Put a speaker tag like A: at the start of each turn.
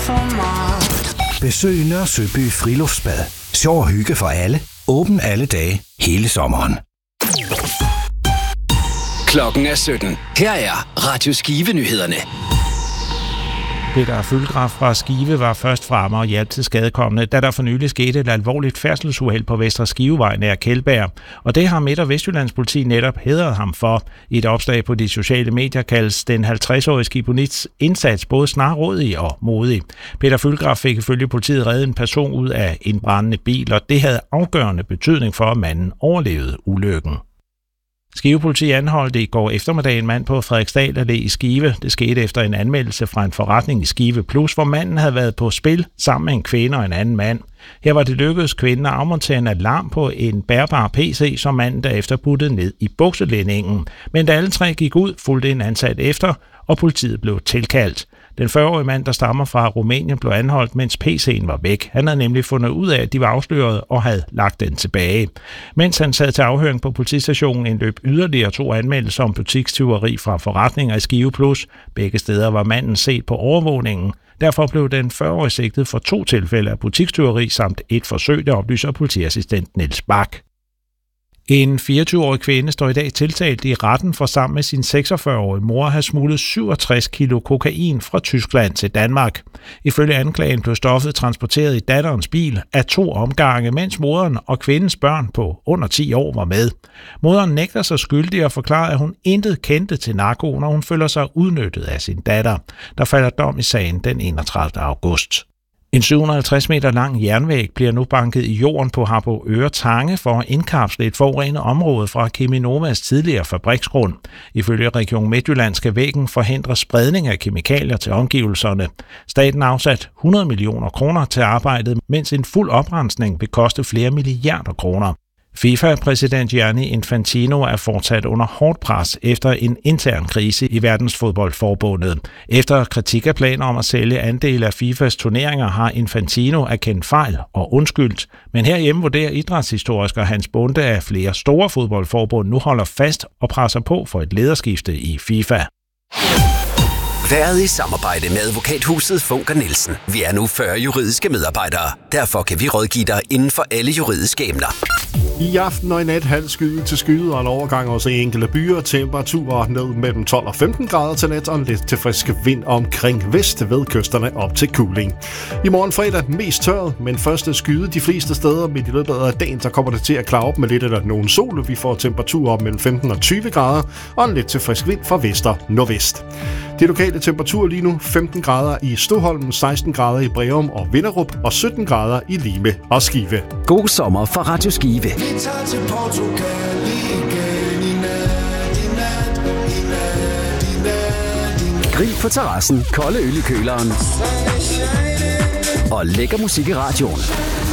A: for meget.
B: Besøg Nørre Søby Friluftsbad. Sjov og hygge for alle. Åben alle dage, hele sommeren.
C: Klokken er 17. Her er Radio Skive-nyhederne.
D: Peter Fyldgraf fra Skive var først fremme og hjalp til skadekommende, da der for nylig skete et alvorligt færdselsuheld på Vestre Skivevej nær Kjeldberg. Og det har Midt- og Vestjyllands politi netop hædret ham for. I et opslag på de sociale medier kaldes den 50-årige skibonits indsats både snarrådig og modig. Peter Fyldgraf fik ifølge politiet reddet en person ud af en brændende bil, og det havde afgørende betydning for, at manden overlevede ulykken. Skive-politi anholdte i går eftermiddag en mand på Frederiksdal Allé i Skive. Det skete efter en anmeldelse fra en forretning i Skive Plus, hvor manden havde været på spil sammen med en kvinde og en anden mand. Her var det lykkedes kvinden at afmontere en alarm på en bærbar PC, som manden derefter puttede ned i bukselændingen. Men da alle tre gik ud, fulgte en ansat efter, og politiet blev tilkaldt. Den 40-årige mand, der stammer fra Rumænien, blev anholdt, mens PC'en var væk. Han havde nemlig fundet ud af, at de var afsløret og havde lagt den tilbage. Mens han sad til afhøring på politistationen, indløb yderligere 2 anmeldelser om butikstyveri fra forretninger i Skive Plus. Begge steder var manden set på overvågningen. Derfor blev den 40-årige sigtet for 2 tilfælde af butikstyveri samt et forsøg, der oplyser politiassistent Niels Bak. En 24-årig kvinde står i dag tiltalt i retten for sammen med sin 46-årige mor at have smuglet 67 kilo kokain fra Tyskland til Danmark. Ifølge anklagen blev stoffet transporteret i datterens bil af 2 omgange, mens moderen og kvindens børn på under 10 år var med. Moderen nægter sig skyldig og forklarer, at hun intet kendte til narkoen, og hun føler sig udnyttet af sin datter. Der falder dom i sagen den 31. august. En 750 meter lang jernvæg bliver nu banket i jorden på Harboøre Tange for at indkapsle et forurenet område fra Cheminovas tidligere fabriksgrund. Ifølge Region Midtjylland skal væggen forhindre spredning af kemikalier til omgivelserne. Staten har afsat 100 millioner kroner til arbejdet, mens en fuld oprensning vil koste flere milliarder kroner. FIFA-præsident Gianni Infantino er fortsat under hårdt pres efter en intern krise i verdensfodboldforbundet. Efter kritik af planer om at sælge andele af FIFAs turneringer har Infantino erkendt fejl og undskyldt. Men herhjemme vurderer idrætshistoriker Hans Bonde, at flere store fodboldforbund nu holder fast og presser på for et lederskifte i FIFA.
C: Været i samarbejde med advokathuset Funker Nielsen. Vi er nu 40 juridiske medarbejdere. Derfor kan vi rådgive dig inden for alle juridiske emner.
E: I aften og i nat halv skyde til skyde og en overgang også i enkelte byer. Temperaturer ned mellem 12 og 15 grader til nat og en lidt til frisk vind omkring vest ved kysterne op til Kuling. I morgen fredag mest tørt, men første skyde de fleste steder. Midt i løbet af dagen så kommer det til at klare op med lidt eller nogen sol. Vi får temperaturer op mellem 15 og 20 grader og en lidt til frisk vind fra vest og nordvest. De lokale temperaturer lige nu 15 grader i Stoholm, 16 grader i Breum og Vinderup og 17 grader i Lime og Skive.
C: God sommer fra Radio Skive.
A: Vi tager til Portugal igen i nat.
C: Grill på terrassen, kolde øl i køleren og lækker musik i radioen.